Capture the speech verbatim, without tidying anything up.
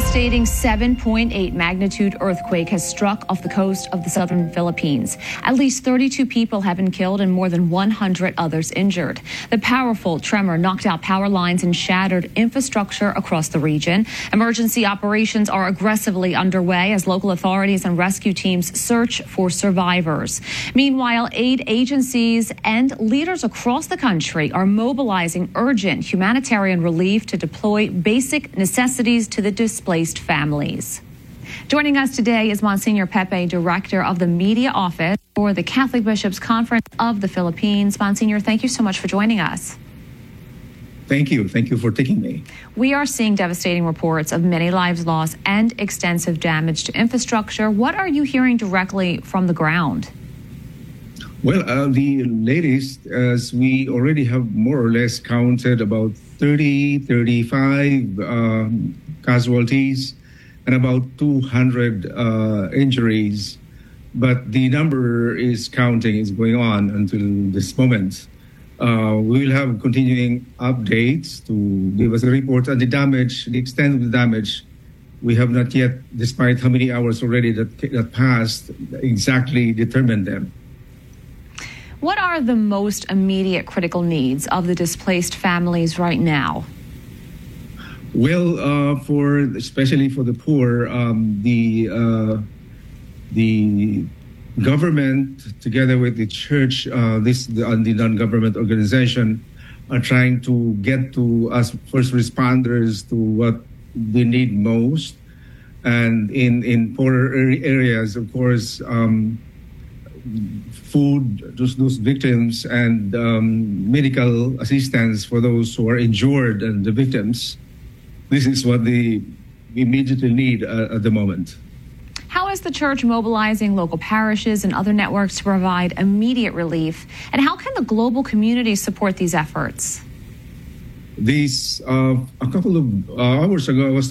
devastating seven point eight magnitude earthquake has struck off the coast of the southern Philippines. At least thirty-two people have been killed and more than one hundred others injured. The powerful tremor knocked out power lines and shattered infrastructure across the region. Emergency operations are aggressively underway as local authorities and rescue teams search for survivors. Meanwhile, aid agencies and leaders across the country are mobilizing urgent humanitarian relief to deploy basic necessities to the displaced families. Joining us today is Monsignor Pepe, Director of the Media Office for the Catholic Bishops' Conference of the Philippines. Monsignor, thank you so much for joining us. Thank you. Thank you for taking me. We are seeing devastating reports of many lives lost and extensive damage to infrastructure. What are you hearing directly from the ground? Well, uh, the latest, as we already have more or less counted about thirty, thirty-five um, casualties and about two hundred uh, injuries. But the number is counting, is going on until this moment. Uh, we will have continuing updates to give us a report on the damage, the extent of the damage. We have not yet, despite how many hours already that, that passed, exactly determined them. What are the most immediate critical needs of the displaced families right now? Well, uh, for especially for the poor, um, the uh, the government, together with the church, uh, this the, uh, the non-government organization, are trying to get to us first responders to what they need most, and in in poorer areas, of course. Um, food, those, those victims, and um, medical assistance for those who are injured and the victims. This is what they immediately need uh, at the moment. How is the church mobilizing local parishes and other networks to provide immediate relief? And how can the global community support these efforts? These, uh, a couple of uh, hours ago, I was